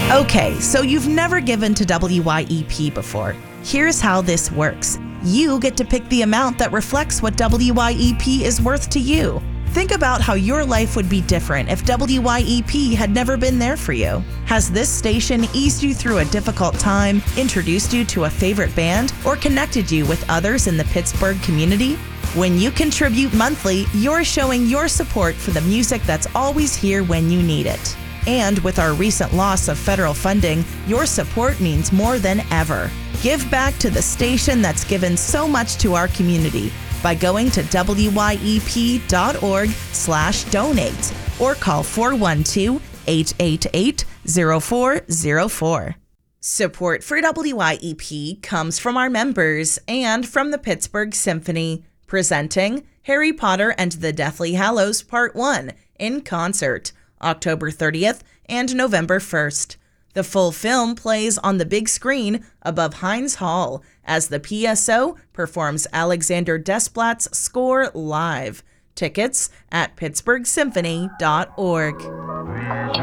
Okay, so you've never given to WYEP before. Here's how this works. You get to pick the amount that reflects what WYEP is worth to you. Think about how your life would be different if WYEP had never been there for you. Has this station eased you through a difficult time, introduced you to a favorite band, or connected you with others in the Pittsburgh community? When you contribute monthly, you're showing your support for the music that's always here when you need it. And with our recent loss of federal funding, your support means more than ever. Give back to the station that's given so much to our community by going to wyep.org/donate or call 412-888-0404. Support for WYEP comes from our members and from the Pittsburgh Symphony, presenting Harry Potter and the Deathly Hallows Part 1 in concert, October 30th and November 1st. The full film plays on the big screen above Heinz Hall as the PSO performs Alexander Desplat's score live. Tickets at pittsburghsymphony.org.